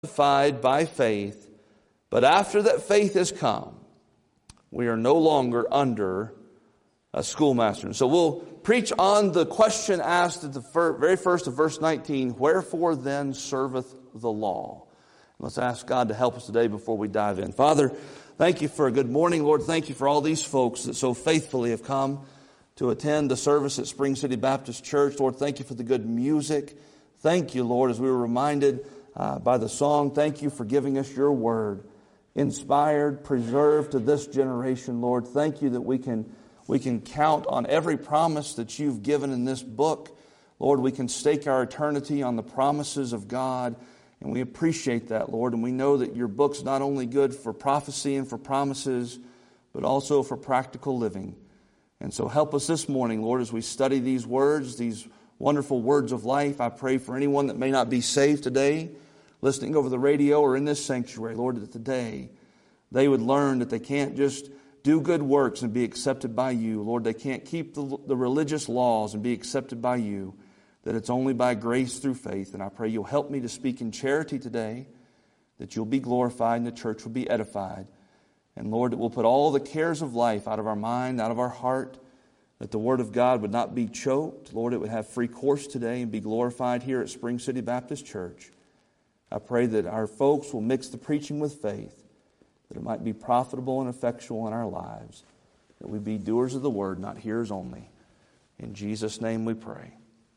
justified by faith, but after that faith has come, we are no longer under a schoolmaster. And so we'll preach on the question asked at the very first of verse 19, wherefore then serveth the law? Let's ask God to help us today before we dive in. Father, thank you for a good morning. Lord, thank you for all these folks that so faithfully have come to attend the service at Spring City Baptist Church. Lord, thank you for the good music. Thank you, Lord, as we were reminded by the song, thank you for giving us your word, inspired, preserved to this generation, Lord. Thank you that we can count on every promise that you've given in this book. Lord, we can stake our eternity on the promises of God, and we appreciate that, Lord. And we know that your book's not only good for prophecy and for promises, but also for practical living. And so help us this morning, Lord, as we study these words, these wonderful words of life. I pray for anyone that may not be saved today, listening over the radio or in this sanctuary, Lord, that today they would learn that they can't just do good works and be accepted by you. Lord, they can't keep the religious laws and be accepted by you, that it's only by grace through faith. And I pray you'll help me to speak in charity today, that you'll be glorified and the church will be edified. And Lord, that we'll put all the cares of life out of our mind, out of our heart, that the Word of God would not be choked. Lord, it would have free course today and be glorified here at Spring City Baptist Church. I pray that our folks will mix the preaching with faith, that it might be profitable and effectual in our lives, that we be doers of the Word, not hearers only. In Jesus' name we pray.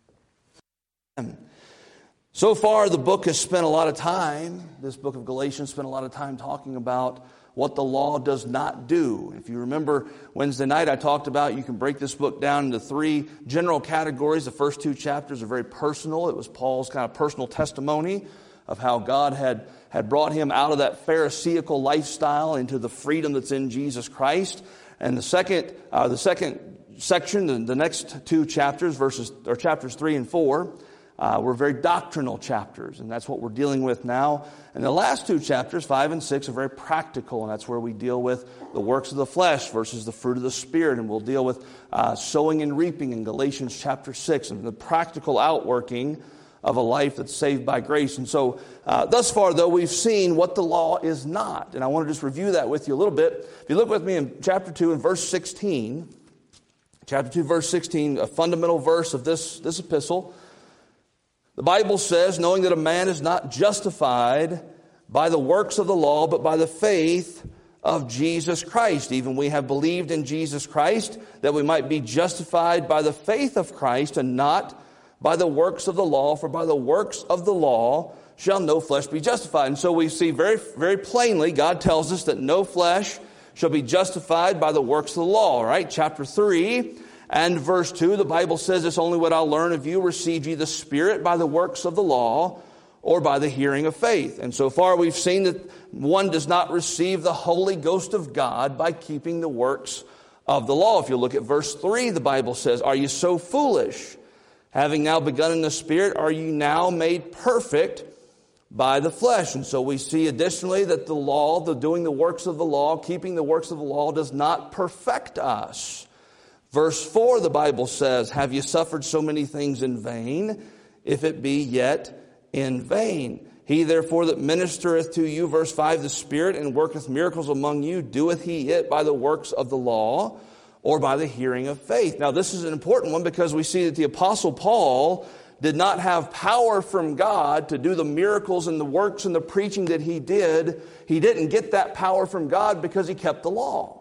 So far, the book has spent a lot of time, this book of Galatians spent a lot of time talking about what the law does not do. If you remember Wednesday night, I talked about you can break this book down into three general categories. The first two chapters are very personal. It was Paul's kind of personal testimony of how God had brought him out of that Pharisaical lifestyle into the freedom that's in Jesus Christ. And the second section, the next two chapters, chapters 3 and 4, were very doctrinal chapters, and that's what we're dealing with now. And the last two chapters, 5 and 6, are very practical, and that's where we deal with the works of the flesh versus the fruit of the Spirit, and we'll deal with sowing and reaping in Galatians chapter 6, and the practical outworking of a life that's saved by grace. And so, thus far, though, we've seen what the law is not, and I want to just review that with you a little bit. If you look with me in chapter 2 and verse 16, chapter 2, verse 16, a fundamental verse of this epistle, the Bible says, knowing that a man is not justified by the works of the law, but by the faith of Jesus Christ. Even we have believed in Jesus Christ, that we might be justified by the faith of Christ and not by the works of the law. For by the works of the law shall no flesh be justified. And so we see very, very plainly, God tells us that no flesh shall be justified by the works of the law. Right? Chapter 3. And verse 2, the Bible says, this only what I'll learn of you, receive ye the Spirit by the works of the law or by the hearing of faith. And so far we've seen that one does not receive the Holy Ghost of God by keeping the works of the law. If you look at verse 3, the Bible says, are you so foolish? Having now begun in the Spirit, are you now made perfect by the flesh? And so we see additionally that the law, the doing the works of the law, keeping the works of the law does not perfect us. Verse 4, the Bible says, have you suffered so many things in vain, if it be yet in vain? He therefore that ministereth to you, verse 5, the Spirit, and worketh miracles among you, doeth he it by the works of the law, or by the hearing of faith? Now this is an important one, because we see that the Apostle Paul did not have power from God to do the miracles and the works and the preaching that he did. He didn't get that power from God because he kept the law.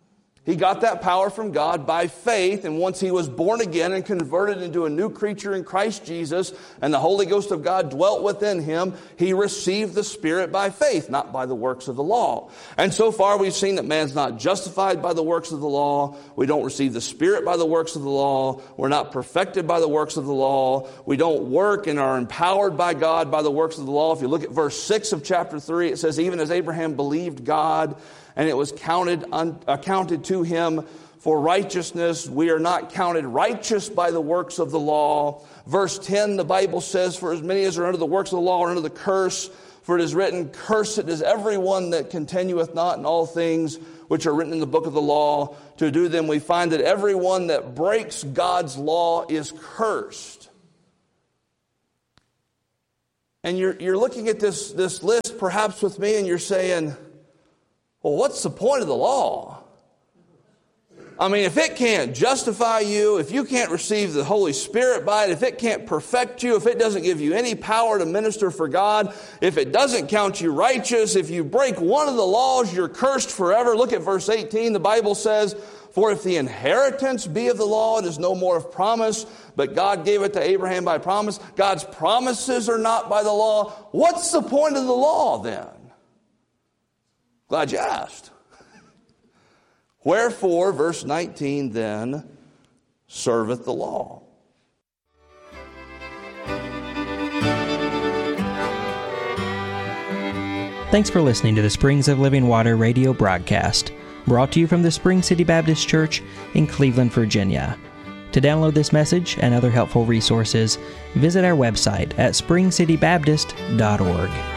He got that power from God by faith, and once he was born again and converted into a new creature in Christ Jesus, and the Holy Ghost of God dwelt within him, he received the Spirit by faith, not by the works of the law. And so far we've seen that man's not justified by the works of the law. We don't receive the Spirit by the works of the law. We're not perfected by the works of the law. We don't work and are empowered by God by the works of the law. If you look at verse 6 of chapter 3, it says, even as Abraham believed God, and it was accounted to him for righteousness. We are not counted righteous by the works of the law. Verse 10, the Bible says, for as many as are under the works of the law are under the curse. For it is written, cursed is everyone that continueth not in all things which are written in the book of the law to do them. We find that everyone that breaks God's law is cursed. And you're looking at this list perhaps with me and you're saying, well, what's the point of the law? I mean, if it can't justify you, if you can't receive the Holy Spirit by it, if it can't perfect you, if it doesn't give you any power to minister for God, if it doesn't count you righteous, if you break one of the laws, you're cursed forever. Look at verse 18. The Bible says, for if the inheritance be of the law, it is no more of promise, but God gave it to Abraham by promise. God's promises are not by the law. What's the point of the law then? Glad you asked. Wherefore, verse 19 then, serveth the law. Thanks for listening to the Springs of Living Water radio broadcast, brought to you from the Spring City Baptist Church in Cleveland, Virginia. To download this message and other helpful resources, visit our website at springcitybaptist.org.